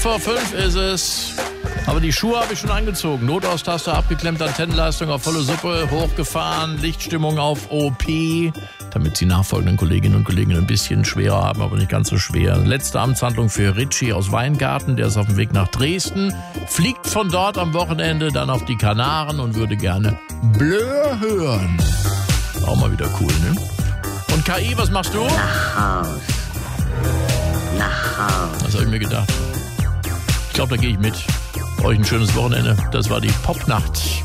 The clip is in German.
Vor 5 ist es. Aber die Schuhe habe ich schon angezogen. Notaustaste abgeklemmt, Antennenleistung auf volle Suppe, hochgefahren, Lichtstimmung auf OP, damit die nachfolgenden Kolleginnen und Kollegen ein bisschen schwerer haben, aber nicht ganz so schwer. Letzte Amtshandlung für Ritchie aus Weingarten, der ist auf dem Weg nach Dresden, fliegt von dort am Wochenende dann auf die Kanaren und würde gerne Blur hören. Auch mal wieder cool, ne? Und KI, was machst du? Nach Haus. Das habe ich mir gedacht. Ich glaube, da gehe ich mit. Euch ein schönes Wochenende. Das war die Popnacht.